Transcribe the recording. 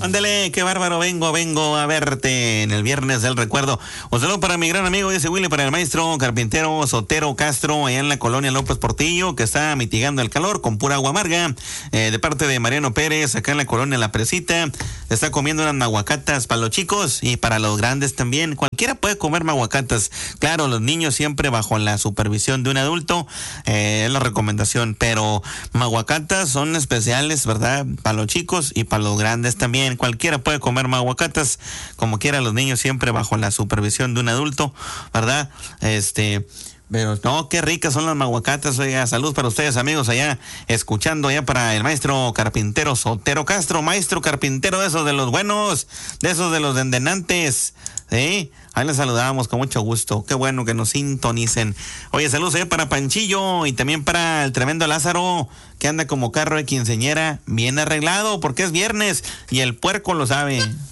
Ándale, qué bárbaro, vengo a verte en el viernes del recuerdo. Un saludo para mi gran amigo, dice Willy, para el maestro carpintero Sotero Castro, allá en la colonia López Portillo, que está mitigando el calor con pura agua amarga. De parte de Mariano Pérez, acá en la colonia La Presita, está comiendo unas maguacatas para los chicos y para los grandes también. Cualquiera puede comer maguacatas. Claro, los niños siempre bajo la supervisión de un adulto, es la recomendación, pero maguacatas son especiales, ¿verdad? Para los chicos y para los grandes también. Cualquiera puede comer maguacatas, como quiera, los niños siempre bajo la supervisión de un adulto, ¿verdad? Pero no, qué ricas son las maguacatas. Oiga, salud para ustedes, amigos, allá escuchando, allá para el maestro carpintero Sotero Castro, maestro carpintero de esos de los buenos, de esos de los dendenantes, ¿sí? Ahí les saludamos con mucho gusto. Qué bueno que nos sintonicen. Oye, saludos allá para Panchillo y también para el tremendo Lázaro, que anda como carro de quinceañera bien arreglado porque es viernes y el puerco lo sabe.